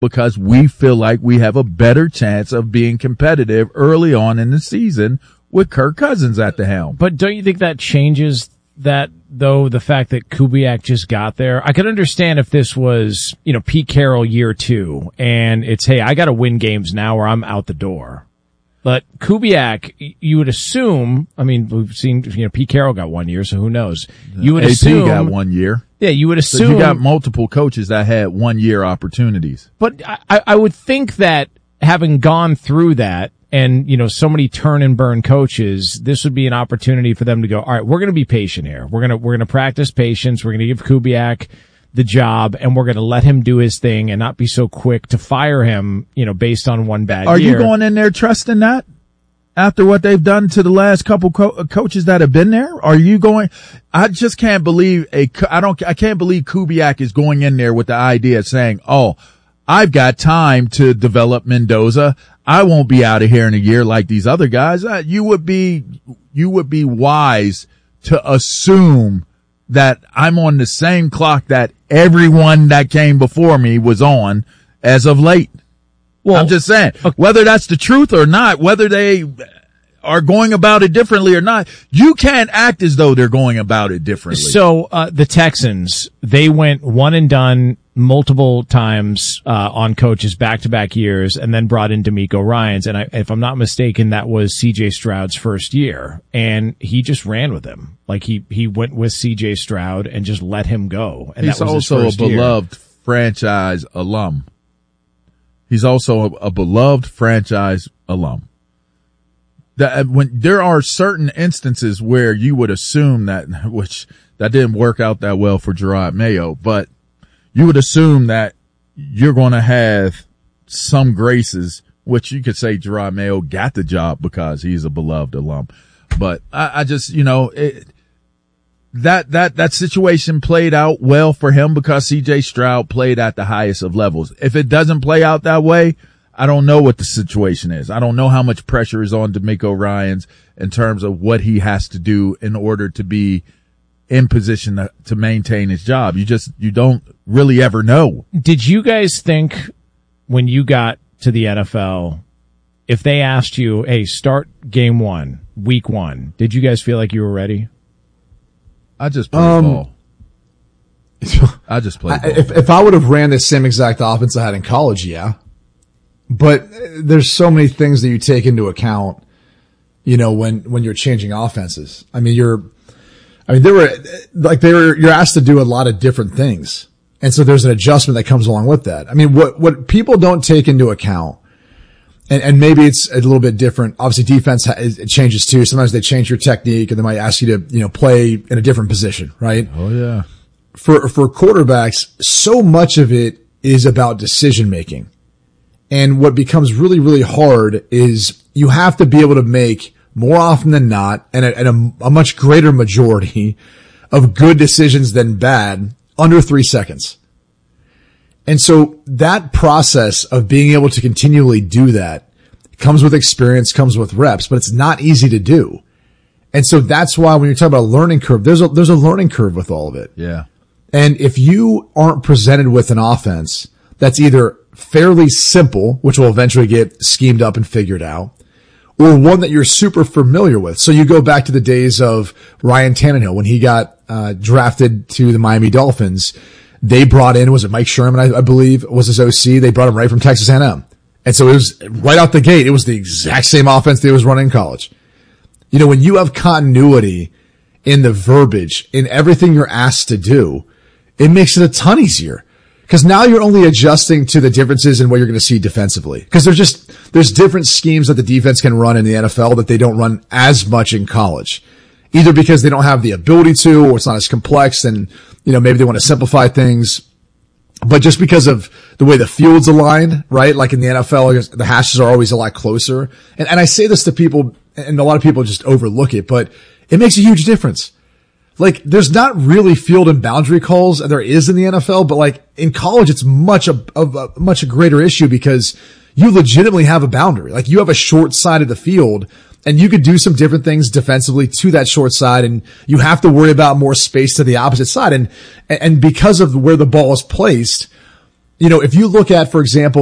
because we feel like we have a better chance of being competitive early on in the season with Kirk Cousins at the helm. But don't you think that changes that, though, the fact that Kubiak just got there? I could understand if this was, Pete Carroll year 2, and it's, hey, I got to win games now or I'm out the door. But Kubiak, you would assume, we've seen, Pete Carroll got 1 year, so who knows? You would assume. AP got 1 year. Yeah, you would assume. So you got multiple coaches that had 1 year opportunities. But I would think that having gone through that and, so many turn and burn coaches, this would be an opportunity for them to go, all right, we're going to be patient here. We're going to practice patience. We're going to give Kubiak the job, and we're going to let him do his thing and not be so quick to fire him, based on one bad year. Are you going in there trusting that after what they've done to the last couple coaches that have been there? Are you going? I just can't believe I can't believe Kubiak is going in there with the idea of saying, oh, I've got time to develop Mendoza. I won't be out of here in a year like these other guys. You would be wise to assume that I'm on the same clock that everyone that came before me was on as of late. Well, I'm just saying, whether that's the truth or not, whether they are going about it differently or not, you can't act as though they're going about it differently. So, the Texans, they went one and done multiple times, on coaches back-to-back years and then brought in DeMeco Ryans. And if I'm not mistaken, that was CJ Stroud's first year. And he just ran with him. Like he went with CJ Stroud and just let him go. And he's that was also his first a beloved franchise alum. He's also a beloved franchise alum. When there are certain instances where you would assume that didn't work out that well for Gerard Mayo, but you would assume that you're going to have some graces, which you could say Gerard Mayo got the job because he's a beloved alum. But I just, that situation played out well for him because CJ Stroud played at the highest of levels. If it doesn't play out that way, I don't know what the situation is. I don't know how much pressure is on DeMeco Ryans in terms of what he has to do in order to be in position to maintain his job. You don't really ever know. Did you guys think when you got to the NFL, if they asked you, hey, start game 1, week 1, did you guys feel like you were ready? I just played ball. I just played ball. If I would have ran the same exact offense I had in college, yeah. But there's so many things that you take into account, when you're changing offenses. You're asked to do a lot of different things. And so there's an adjustment that comes along with that. What people don't take into account, and maybe it's a little bit different. Obviously defense, it changes too. Sometimes they change your technique and they might ask you to, play in a different position, right? Oh yeah. For quarterbacks, so much of it is about decision making. And what becomes really, really hard is you have to be able to make more often than not and a much greater majority of good decisions than bad under 3 seconds. And so that process of being able to continually do that comes with experience, comes with reps, but it's not easy to do. And so that's why when you're talking about a learning curve, there's a learning curve with all of it. Yeah. And if you aren't presented with an offense that's either fairly simple, which will eventually get schemed up and figured out, or one that you're super familiar with. So you go back to the days of Ryan Tannehill when he got drafted to the Miami Dolphins. They brought in, was it Mike Sherman, I believe, was his OC. They brought him right from Texas A&M. And so it was right out the gate. It was the exact same offense they was running in college. When you have continuity in the verbiage, in everything you're asked to do, it makes it a ton easier. Because now you're only adjusting to the differences in what you're going to see defensively. Because there's different schemes that the defense can run in the NFL that they don't run as much in college. Either because they don't have the ability to, or it's not as complex, and, maybe they want to simplify things. But just because of the way the field's aligned, right? Like in the NFL, the hashes are always a lot closer. And I say this to people, and a lot of people just overlook it, but it makes a huge difference. Like, there's not really field and boundary calls. There is in the NFL, but like in college, it's much a greater issue because you legitimately have a boundary. Like, you have a short side of the field and you could do some different things defensively to that short side, and you have to worry about more space to the opposite side. And because of where the ball is placed, if you look at, for example,